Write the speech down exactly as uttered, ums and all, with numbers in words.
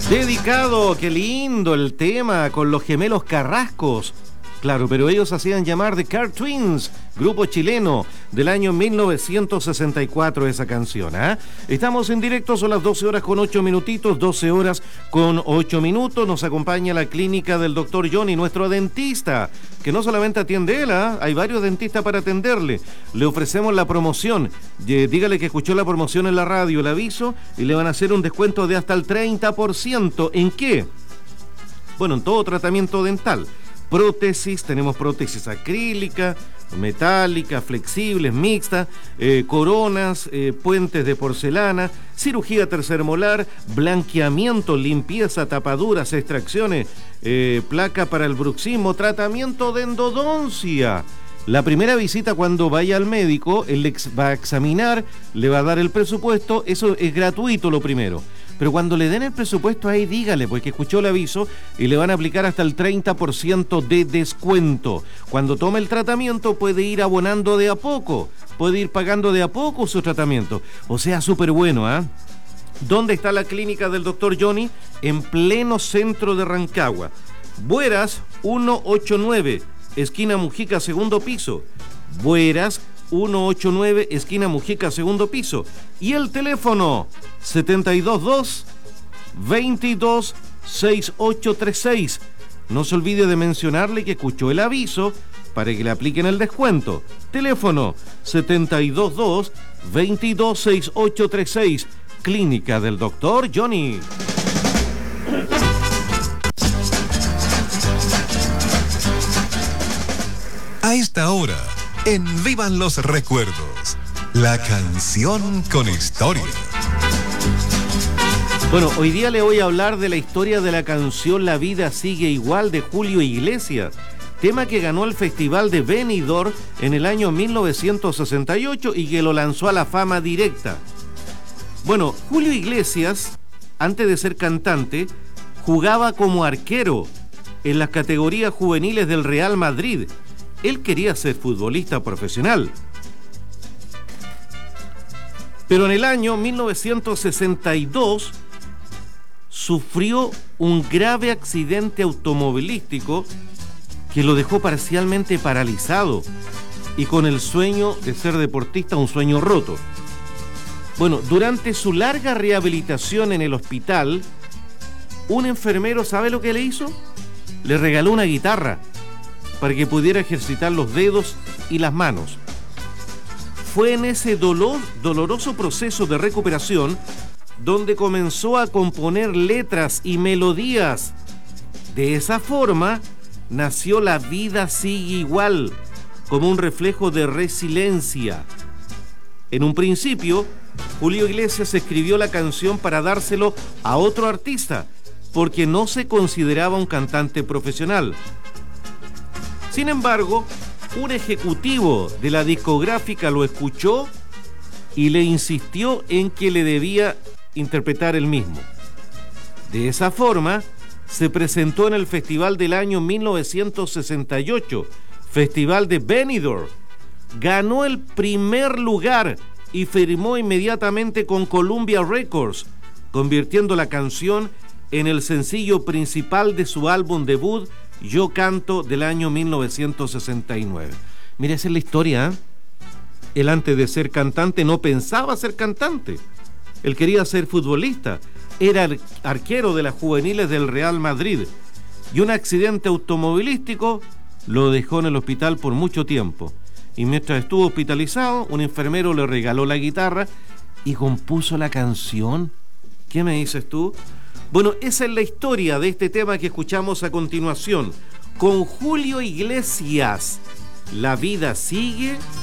Dedicado, qué lindo el tema, con los gemelos Carrascos. Claro, pero ellos hacían llamar The Car Twins, grupo chileno del año mil novecientos sesenta y cuatro esa canción, ¿eh? Estamos en directo, son las doce horas con ocho minutitos, doce horas con ocho minutos. Nos acompaña la clínica del doctor Johnny, nuestro dentista, que no solamente atiende él, ¿eh? Hay varios dentistas para atenderle. Le ofrecemos la promoción, eh, dígale que escuchó la promoción en la radio, el aviso, y le van a hacer un descuento de hasta el treinta por ciento. ¿En qué? Bueno, en todo tratamiento dental. Prótesis, tenemos prótesis acrílica, metálica, flexibles, mixtas, eh, coronas, eh, puentes de porcelana, cirugía tercermolar, blanqueamiento, limpieza, tapaduras, extracciones, eh, placa para el bruxismo, tratamiento de endodoncia. La primera visita, cuando vaya al médico, él le va a examinar, le va a dar el presupuesto, eso es gratuito lo primero. Pero cuando le den el presupuesto ahí, dígale, porque escuchó el aviso, y le van a aplicar hasta el treinta por ciento de descuento. Cuando tome el tratamiento puede ir abonando de a poco, puede ir pagando de a poco su tratamiento. O sea, súper bueno, ¿ah? ¿eh? ¿Dónde está la clínica del doctor Johnny? En pleno centro de Rancagua. Bueras ciento ochenta y nueve, esquina Mujica, segundo piso. Bueras ciento ochenta y nueve, esquina Mujica, segundo piso. Y el teléfono setenta y dos dos, veintidós, sesenta y ocho treinta y seis. No se olvide de mencionarle que escuchó el aviso para que le apliquen el descuento. Teléfono setenta y dos dos, veintidós, sesenta y ocho treinta y seis. Clínica del doctor Johnny. A esta hora, en Vivan los Recuerdos, la canción con historia. Bueno, hoy día le voy a hablar de la historia de la canción La Vida Sigue Igual de Julio Iglesias, tema que ganó el Festival de Benidorm en el año mil novecientos sesenta y ocho y que lo lanzó a la fama directa. Bueno, Julio Iglesias, antes de ser cantante, jugaba como arquero en las categorías juveniles del Real Madrid. Él quería ser futbolista profesional. Pero en el año mil novecientos sesenta y dos sufrió un grave accidente automovilístico que lo dejó parcialmente paralizado y con el sueño de ser deportista, un sueño roto. Bueno, durante su larga rehabilitación en el hospital, un enfermero, ¿sabe lo que le hizo? Le regaló una guitarra para que pudiera ejercitar los dedos y las manos. Fue en ese dolor, doloroso proceso de recuperación donde comenzó a componer letras y melodías. De esa forma nació La Vida Sigue Igual, como un reflejo de resiliencia. En un principio, Julio Iglesias escribió la canción para dárselo a otro artista, porque no se consideraba un cantante profesional. Sin embargo, un ejecutivo de la discográfica lo escuchó y le insistió en que le debía interpretar él mismo. De esa forma, se presentó en el Festival del año mil novecientos sesenta y ocho, Festival de Benidorm. Ganó el primer lugar y firmó inmediatamente con Columbia Records, convirtiendo la canción en el sencillo principal de su álbum debut, Yo Canto, del año mil novecientos sesenta y nueve. Mira, esa es la historia, ¿eh? Él, antes de ser cantante, no pensaba ser cantante. Él quería ser futbolista. Era arquero de las juveniles del Real Madrid. Y un accidente automovilístico lo dejó en el hospital por mucho tiempo. Y mientras estuvo hospitalizado, un enfermero le regaló la guitarra y compuso la canción. ¿Qué me dices tú? Bueno, esa es la historia de este tema que escuchamos a continuación. Con Julio Iglesias, La Vida Sigue